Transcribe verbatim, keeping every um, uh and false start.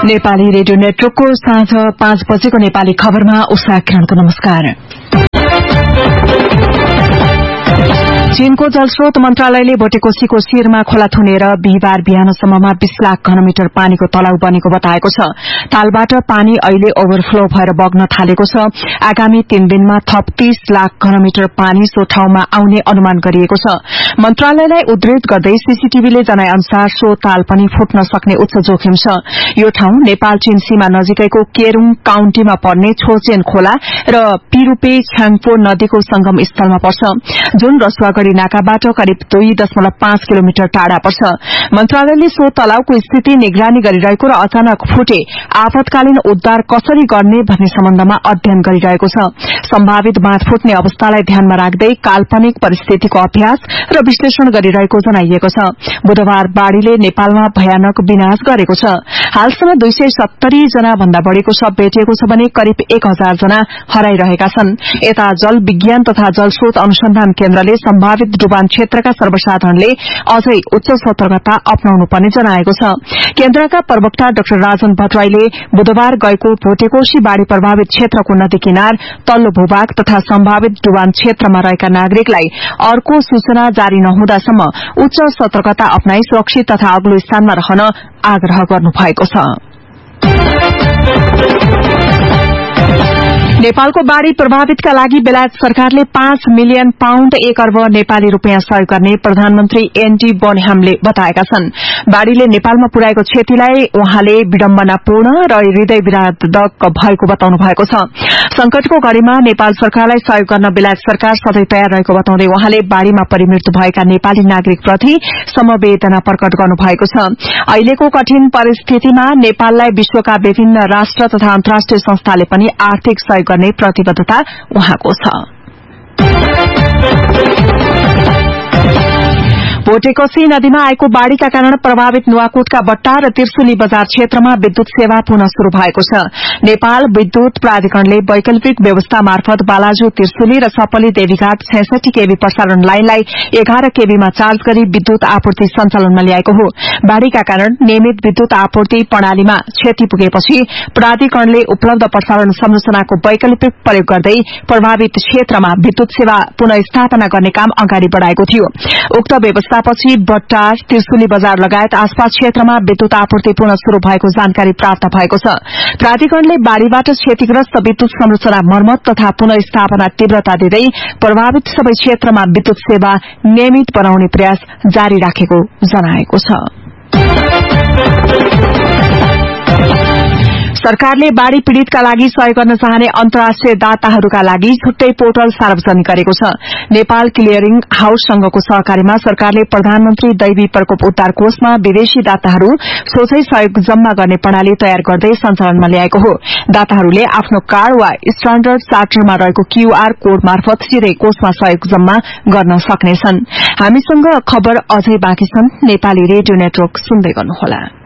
Nepali radio नेटवर्कको साँझ पाँच बजेको नेपाली खबरमा उषा किरणको नमस्कार। चीनको जलस्रोत मन्त्रालयले भोटेकोशीको शिरमा खोला थुनेर बिहिबार बिहानसम्ममा बीस लाख घनमिटर पानीको तलाउ बनेको बताएको छ। तालबाट पानी अहिले ओभरफ्लो भएर बग्न थालेको छ। आगामी तीन दिनमा थप तीस लाख घनमिटर पानी सो ठाउँमा आउने अनुमान गरिएको छ। मन्त्रालयलाई उद्धृत गर्दै सीसीटीभीले जनाए अनुसार सो ताल पनि फुट्न सक्ने उच्च जोखिम छ। यो ठाउँ नेपाल चीन सीमा नजिकैको केरूङ काउन्टीमा पर्ने छोचेन खोला र पिरूपे छ्याङपो नदीको संगम स्थलमा पर्छ, जुन रसुवागढ़ी नाकाबाट करिब दुई दशमलव पाँच किलोमिटर टाढा पर्छ। मन्त्रालयले सो तलाउको स्थिति निगरानी गरिरहेको र अचानक फुटे आपतकालीन उद्धार कसरी गर्ने भन्ने सम्बन्धमा अध्ययन गरिरहेको छ। सम्भावित बाँध फुट्ने अवस्थालाई ध्यानमा राख्दै काल्पनिक परिस्थितिको अभ्यास र विश्लेषण गरिरहेको जनाइएको छ। बुधबार बाढ़ीले नेपालमा भयानक विनाश गरेको छ। हालसम्म दुई सय सत्तरी जना भन्दा बढ़ीको शव भेटिएको छ भने करिब एक हजार जना हराइरहेका छन्। यता जल विज्ञान तथा जलस्रोत अनुसन्धान केन्द्रले सम्भावित डुबान क्षेत्रका सर्वसाधारणले अझै उच्च सतर्कता अपनाउनु पर्ने जनाएको छ। केन्द्रका प्रवक्ता डाक्टर राजन भट्टराईले बुधबार गएको भोटेकोशी बाढ़ी प्रभावित क्षेत्रको नदी किनार, तल्लो भूभाग तथा सम्भावित डुबान क्षेत्रमा रहेका नागरिकलाई अर्को सूचना जारी नहुँदासम्म उच्च सतर्कता अपनाई सुरक्षित तथा अग्लो स्थानमा रहन आग्रह गर्नुभएको छ। नेपालको बाढ़ी प्रभावितका लागि बेलायत सरकारले पाँच मिलियन पाउण्ड एक अर्ब नेपाली रूपियाँ सहयोग गर्ने प्रधानमन्त्री एनडी बोनह्यामले बताएका छन्। बाढ़ीले नेपालमा पुर्याएको क्षतिलाई उहाँले विडम्बनापूर्ण र हृदय विदारक भएको बताउनु भएको छ। संकटको घड़ीमा नेपाल सरकारलाई सहयोग गर्न बेलायत सरकार सधैं तयार रहेको बताउँदै उहाँले बाढ़ीमा परिमृत्यु भएका नेपाली नागरिकप्रति समवेदना प्रकट गर्नु भएको छ। अहिलेको कठिन परिस्थितिमा नेपाललाई विश्वका विभिन्न राष्ट्र तथा अन्तर्राष्ट्रिय संस्थाले पनि आर्थिक सहयोग गर्ने प्रतिबद्धता उहाँको छ। भोटेकोशी नदीमा आएको बाढ़ीका कारण प्रभावित नुवाकोटका बट्टा र त्रिशुली बजार क्षेत्रमा विद्युत सेवा पुनः शुरू भएको छ। नेपाल विद्युत प्राधिकरणले वैकल्पिक व्यवस्था मार्फत बालाजु त्रिशुली र सपली देवीघाट छैसठी केवी प्रसारण लाइनलाई एघार केवीमा चार्ज गरी विद्युत आपूर्ति सञ्चालनमा ल्याएको हो। बाढ़ीका कारण नियमित विद्युत आपूर्ति प्रणालीमा क्षति पुगेपछि प्राधिकरणले उपलब्ध प्रसारण संरचनाको वैकल्पिक प्रयोग गर्दै प्रभावित क्षेत्रमा विद्युत सेवा पुनः स्थापना गर्ने काम अगाडि बढ़ाएको थियो। उक्त व्यवस्था पछि बट्टार, त्रिशुली बजार लगायत आसपास क्षेत्रमा विद्युत आपूर्ति पुनः शुरू भएको जानकारी प्राप्त भएको छ। प्राधिकरणले बाढ़ीबाट क्षतिग्रस्त विद्युत संरचना मर्मत तथा पुनः स्थापना तीव्रता दिँदै प्रभावित सबै क्षेत्रमा विद्युत सेवा नियमित बनाउने प्रयास जारी राखेको जनाएको छ। सरकारले बाढ़ी पीड़ितका लागि सहयोग गर्न चाहने अन्तर्राष्ट्रिय दाताहरूका लागि छुट्टै पोर्टल सार्वजनिक गरेको छ। नेपाल क्लियरिङ हाउससँगको सहकारीमा सरकारले प्रधानमन्त्री दैवी प्रकोप उद्धार कोषमा विदेशी दाताहरू सोझै सहयोग जम्मा गर्ने प्रणाली तयार गर्दै सञ्चालनमा ल्याएको हो। दाताहरूले आफ्नो कार्ड वा स्ट्याण्डर्ड चार्टरमा रहेको क्यूआर कोड मार्फत सिधै कोषमा सहयोग जम्मा गर्न सक्नेछन्। हामीसँग खबर अझै बाँकी छन्। नेपाली रेडियो नेटवर्क सुन्दै गर्नुहोला।